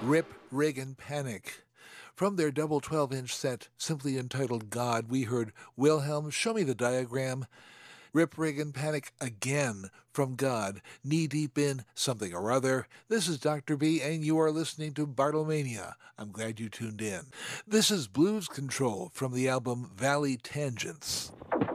Rip, Rig, and Panic. From their double 12-inch set, simply entitled God, we heard Wilhelm, Show Me the Diagram, Rip, Rig, and Panic again from God, knee deep in something or other. This is Dr. B, and you are listening to Bartlemania. I'm glad you tuned in. This is Blues Control from the album Valley Tangents.